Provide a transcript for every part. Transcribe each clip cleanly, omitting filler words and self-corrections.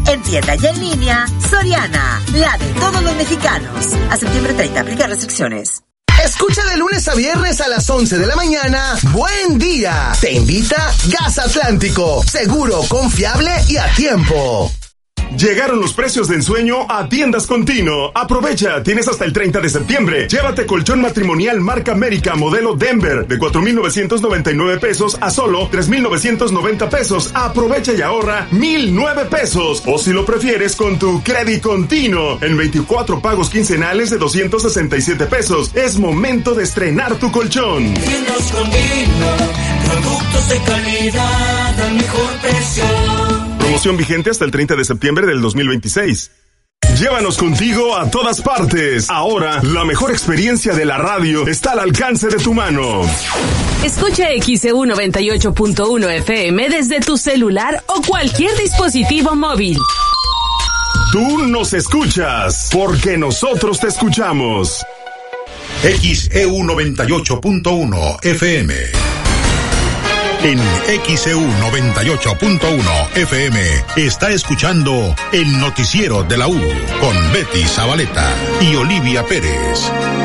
En tienda y en línea, Soriana, la de todos los mexicanos. A septiembre 30, aplica restricciones. Escucha de lunes a viernes a las 11 de la mañana. Buen día. Te invita Gas Atlántico. Seguro, confiable y a tiempo. Llegaron los precios de ensueño a Tiendas Contino. Aprovecha, tienes hasta el 30 de septiembre. Llévate colchón matrimonial marca América modelo Denver de 4,999 pesos a solo 3,990 pesos. Aprovecha y ahorra 1,009 pesos. O si lo prefieres con tu Credit Contino en 24 pagos quincenales de 267 pesos. Es momento de estrenar tu colchón. Tiendas Contino, productos de calidad al mejor precio. Promoción vigente hasta el 30 de septiembre del 2026. Llévanos contigo a todas partes. Ahora, la mejor experiencia de la radio está al alcance de tu mano. Escucha XEU 98.1 FM desde tu celular o cualquier dispositivo móvil. Tú nos escuchas, porque nosotros te escuchamos. XEU 98.1 FM. En XEU 98.1 FM está escuchando el noticiero de la U con Betty Zabaleta y Olivia Pérez.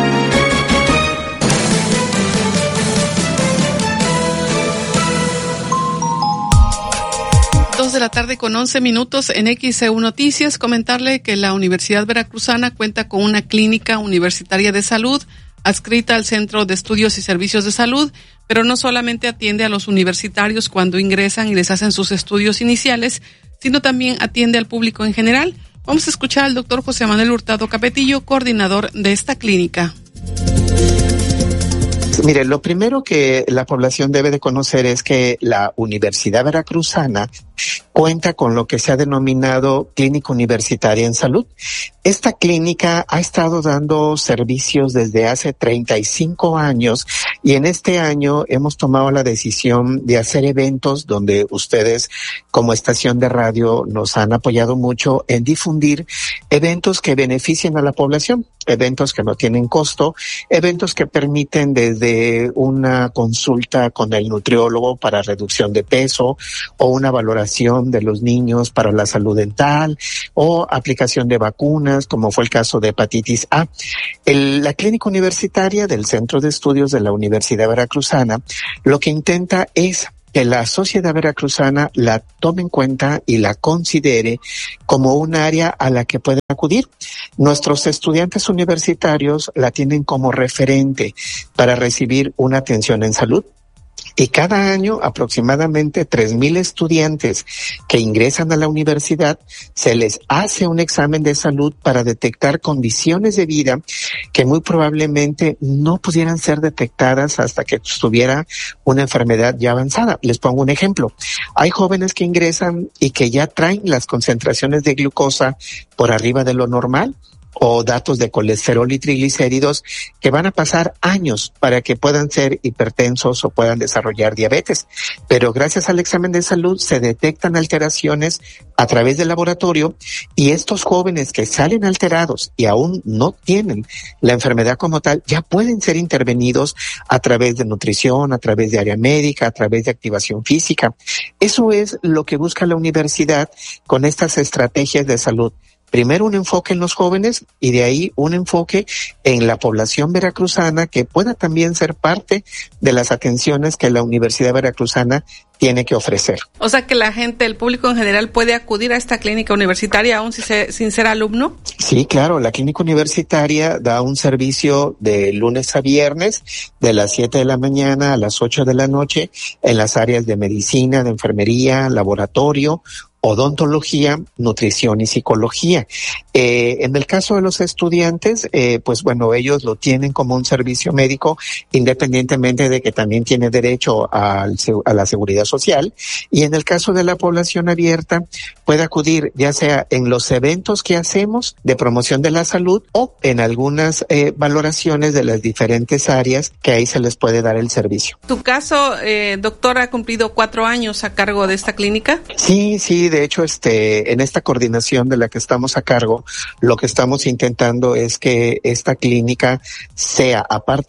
2:11 p.m. en XEU Noticias. Comentarle que la Universidad Veracruzana cuenta con una clínica universitaria de salud adscrita al Centro de Estudios y Servicios de Salud, pero no solamente atiende a los universitarios cuando ingresan y les hacen sus estudios iniciales, sino también atiende al público en general. Vamos a escuchar al doctor José Manuel Hurtado Capetillo, coordinador de esta clínica. Mire, lo primero que la población debe de conocer es que la Universidad Veracruzana cuenta con lo que se ha denominado Clínica Universitaria en Salud. Esta clínica ha estado dando servicios desde hace 35 años y en este año hemos tomado la decisión de hacer eventos donde ustedes como estación de radio nos han apoyado mucho en difundir eventos que beneficien a la población, eventos que no tienen costo, eventos que permiten desde una consulta con el nutriólogo para reducción de peso o una valoración de los niños para la salud dental o aplicación de vacunas, como fue el caso de hepatitis A. La clínica universitaria del Centro de Estudios de la Universidad Veracruzana lo que intenta es que la sociedad veracruzana la tome en cuenta y la considere como un área a la que pueden acudir. Nuestros estudiantes universitarios la tienen como referente para recibir una atención en salud. Y cada año aproximadamente 3,000 estudiantes que ingresan a la universidad se les hace un examen de salud para detectar condiciones de vida que muy probablemente no pudieran ser detectadas hasta que estuviera una enfermedad ya avanzada. Les pongo un ejemplo. Hay jóvenes que ingresan y que ya traen las concentraciones de glucosa por arriba de lo normal, o datos de colesterol y triglicéridos que van a pasar años para que puedan ser hipertensos o puedan desarrollar diabetes. Pero gracias al examen de salud se detectan alteraciones a través del laboratorio y estos jóvenes que salen alterados y aún no tienen la enfermedad como tal ya pueden ser intervenidos a través de nutrición, a través de área médica, a través de activación física. Eso es lo que busca la universidad con estas estrategias de salud. Primero un enfoque en los jóvenes y de ahí un enfoque en la población veracruzana que pueda también ser parte de las atenciones que la Universidad Veracruzana tiene que ofrecer. O sea que la gente, el público en general puede acudir a esta clínica universitaria aún sin ser alumno. Sí, claro, la clínica universitaria da un servicio de lunes a viernes de las 7 de la mañana a las 8 de la noche en las áreas de medicina, de enfermería, laboratorio, odontología, nutrición y psicología. En el caso de los estudiantes, pues bueno, ellos lo tienen como un servicio médico independientemente de que también tiene derecho a la seguridad social. Y en el caso de la población abierta, puede acudir ya sea en los eventos que hacemos de promoción de la salud o en algunas valoraciones de las diferentes áreas que ahí se les puede dar el servicio. ¿Tu caso, doctor, ha cumplido 4 años a cargo de esta clínica? Sí, de hecho, en esta coordinación de la que estamos a cargo, lo que estamos intentando es que esta clínica sea, aparte de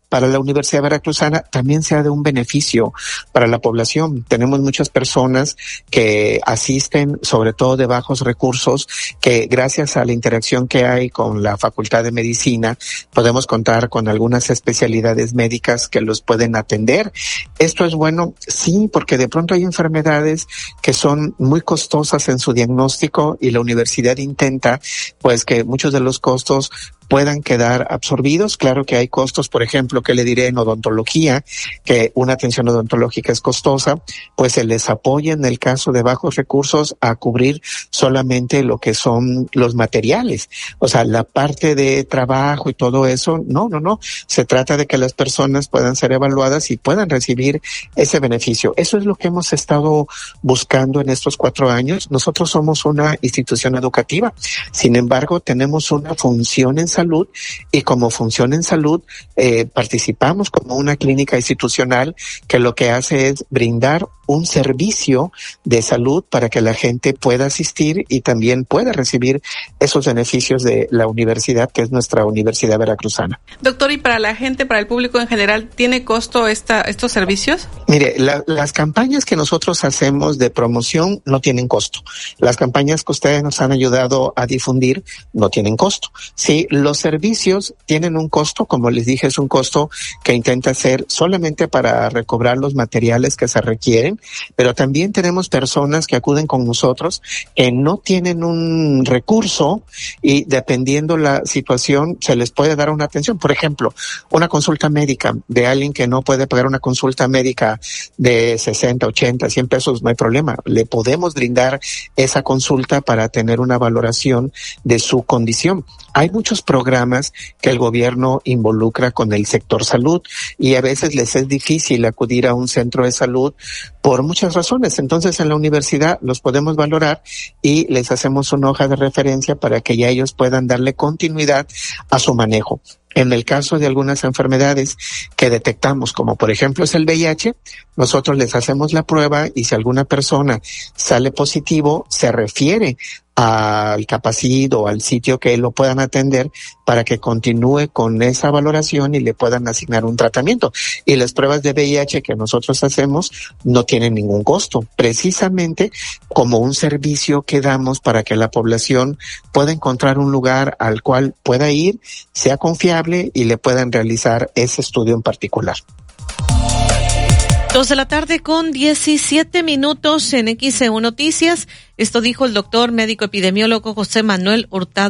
para la Universidad Veracruzana también sea de un beneficio para la población. Tenemos muchas personas que asisten, sobre todo de bajos recursos, que gracias a la interacción que hay con la Facultad de Medicina, podemos contar con algunas especialidades médicas que los pueden atender. Esto es bueno, sí, porque de pronto hay enfermedades que son muy costosas en su diagnóstico y la universidad intenta, pues, que muchos de los costos puedan quedar absorbidos. Claro que hay costos, por ejemplo, que le diré en odontología, que una atención odontológica es costosa, pues se les apoya en el caso de bajos recursos a cubrir solamente lo que son los materiales. O sea, la parte de trabajo y todo eso, no. Se trata de que las personas puedan ser evaluadas y puedan recibir ese beneficio. Eso es lo que hemos estado buscando en estos 4 años. Nosotros somos una institución educativa. Sin embargo, tenemos una función en salud y como función en salud participamos como una clínica institucional que lo que hace es brindar un servicio de salud para que la gente pueda asistir y también pueda recibir esos beneficios de la universidad, que es nuestra Universidad Veracruzana. Doctor, ¿y para la gente, para el público en general, tiene costo estos servicios? Mire, las campañas que nosotros hacemos de promoción no tienen costo. Las campañas que ustedes nos han ayudado a difundir no tienen costo. Sí, los servicios tienen un costo, como les dije, es un costo que intenta ser solamente para recobrar los materiales que se requieren, pero también tenemos personas que acuden con nosotros que no tienen un recurso y dependiendo la situación se les puede dar una atención. Por ejemplo, una consulta médica de alguien que no puede pagar una consulta médica de 60, 80, 100 pesos, no hay problema. Le podemos brindar esa consulta para tener una valoración de su condición. Hay muchos programas que el gobierno involucra con el sector salud y a veces les es difícil acudir a un centro de salud por muchas razones. Entonces en la universidad los podemos valorar y les hacemos una hoja de referencia para que ya ellos puedan darle continuidad a su manejo. En el caso de algunas enfermedades que detectamos, como por ejemplo es el VIH, nosotros les hacemos la prueba y si alguna persona sale positivo, se refiere al Capacit o al sitio que lo puedan atender para que continúe con esa valoración y le puedan asignar un tratamiento. Y las pruebas de VIH que nosotros hacemos no tienen ningún costo, precisamente como un servicio que damos para que la población pueda encontrar un lugar al cual pueda ir, sea confiable y le puedan realizar ese estudio en particular. 2:17 p.m. en XEU Noticias. Esto dijo el doctor médico epidemiólogo José Manuel Hurtado